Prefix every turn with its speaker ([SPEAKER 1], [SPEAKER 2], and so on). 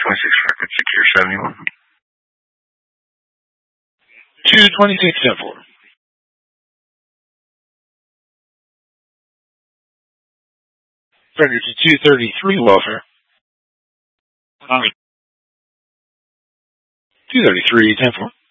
[SPEAKER 1] 226 record, secure 71.
[SPEAKER 2] 226, 10-4. Surrender to 233, welfare. 233, 10-4.